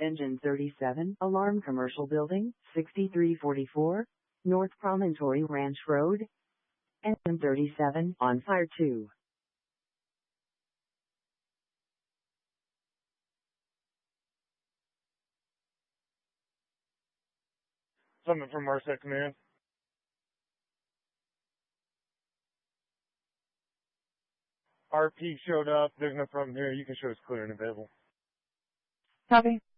Engine 37, Alarm Commercial Building, 6344, North Promontory Ranch Road. Engine 37, on fire 2. Something from RSEC Command. RP showed up. There's no problem here. You can show us clear and available. Copy.